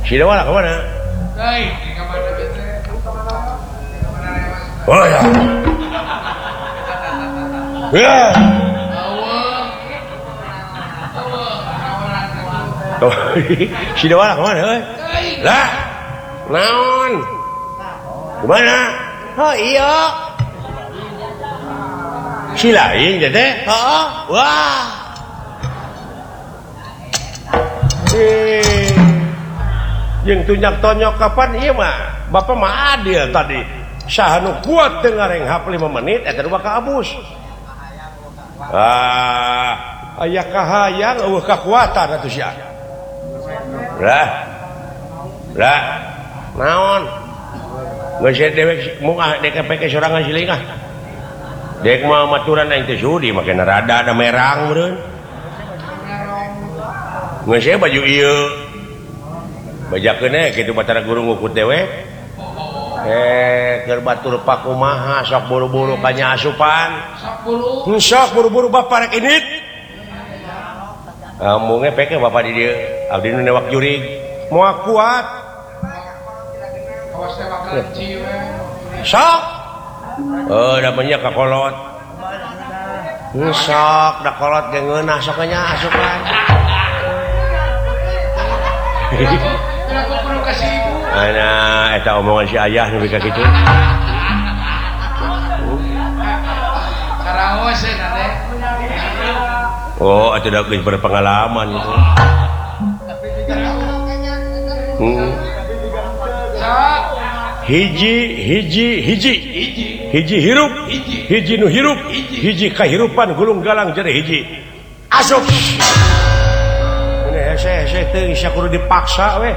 Si Dewa lah kemana? Di kamar Oh ya. Ya. Si Dewa lah kemana? Lah. Naon? Gimana? Oh iya. Si lain jadi? Oh. Wah. Yang tunyak tonyok kapan iya mah bapak mah adil tadi sahanu kuat dengareng hap 5 menit eta dua ka abus aya kahayang eueuh kakuatan atuh sia lah naon geus dewek moal dek pake sorangan silingah dek mah maturan aing teh sudi make rada ada merang meureun geus baju ieu bajakeun kitu batara guru ngukut dewek keur batur pakumaha sok buru-buru ka nya asupan sok buru-buru bapak rek init amunge peke bapak di dieu abdi nu newak jurig moal kuat sok da banyak ka kolot sok da kolot ge ngeunah sok nya asupan Ana eta omongan si ayah nu ka kitu. Karaos eta teh. Oh, atuh da geus berpengalaman itu. Hiji hirup, hiji nu hirup, hiji kahirupan gulung galang jadi hiji. Asup. Ini hese teh sia kudu dipaksa we.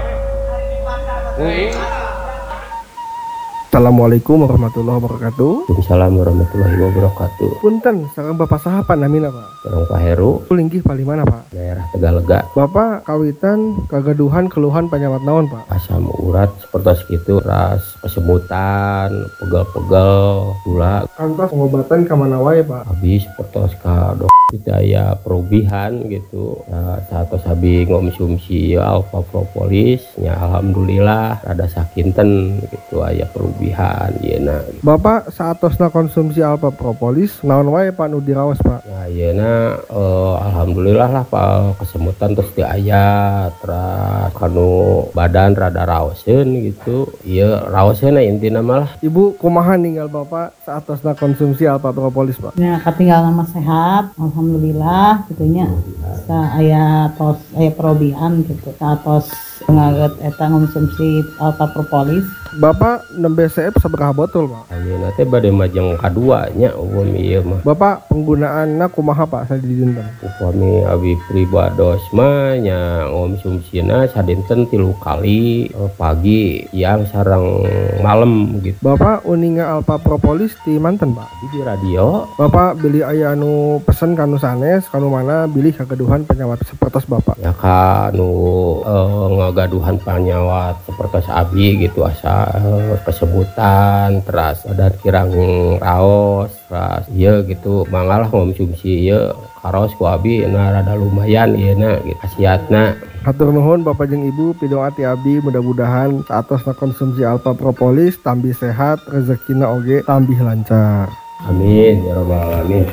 Assalamualaikum warahmatullahi wabarakatuh. Waalaikumsalam warahmatullahi wabarakatuh. Punten, sareng Bapak saha namina Pak? Sareng Pak Heru. Linggih palimana Pak? Daerah Tegalega. Bapak kawitan kagaduhan keluhan penyawat naon Pak? Asam urat seperti itu, ras, kesemutan, pegel-pegel, gula. Kantos pengobatan ka mana wae Pak? Habis seperti ka daya perubihan gitu. Nah, saat sabi ngomsumsi alfa propolis, nya alhamdulillah rada sakinten gitu aya perubihan yeuna. Bapak saatosna konsumsi alfa propolis naon wae Pak nu diraos Pak? Nah, yeuna alhamdulillah lah Pak kesemutan terus diaya terus kanu badan rada raoseun gitu. Ieu raoseun intina mah. Ibu kumaha ninggal Bapak saatosna konsumsi alfa propolis Pak? Ya katinggalan mah sehat alhamdulillah gitunya. Aya tos aya perubihan gitu. Satos ngaget eta konsumsi alfa propolis. Bapak nembe CF sabaraha botol Pak? Ayeuna teh bade majeng kadua nya upami ieu mah. Bapak penggunaanna kumaha Pak sadinten? Upami abi pribados mah nya ngonsumsina sadinten 3 kali pagi, siang sareng malam gitu. Bapak uninga alfa propolis di manten Pak? Di radio. Bapak beli aya anu pesen kanu sanes kanu mana bilih kagaduhan penyawat sapertos Bapak? Ya kanu ngagaduhan penyawat sapertos abi gitu asa kesebutan terus badan kirang raos terus ieu gitu mangalah konsumsi ieu karos ku abi na rada lumayan ieu gitu khasiatna. Hatur nuhun Bapak jeung Ibu pidoa ti abdi mudah-mudahan saatosna konsumsi alfa propolis tambih sehat rezekina oge tambih lancar. Amin ya rabbal alamin.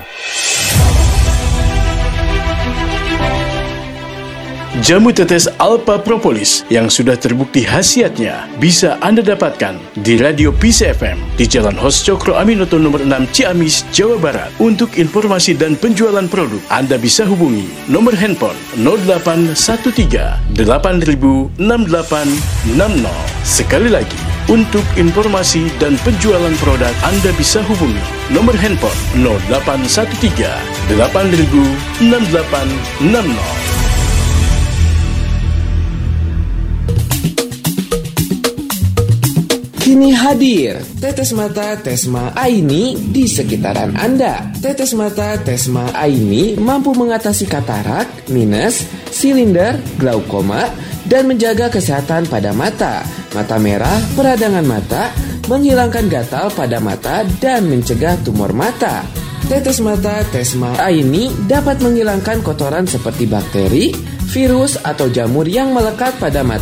Jamu tetes Alpha Propolis yang sudah terbukti khasiatnya bisa Anda dapatkan di Radio Peace FM di Jalan Hos Cokro Aminoto nomor 6 Ciamis, Jawa Barat. Untuk informasi dan penjualan produk, Anda bisa hubungi nomor handphone 0813 8000 6860. Sekali lagi, untuk informasi dan penjualan produk, Anda bisa hubungi nomor handphone 0813 8000 6860. Kini hadir Tetes Mata Tesma Aini di sekitaran Anda. Tetes Mata Tesma Aini mampu mengatasi katarak, minus, silinder, glaukoma, dan menjaga kesehatan pada mata, mata merah, peradangan mata, menghilangkan gatal pada mata, dan mencegah tumor mata. Tetes Mata Tesma Aini dapat menghilangkan kotoran seperti bakteri, virus, atau jamur yang melekat pada mata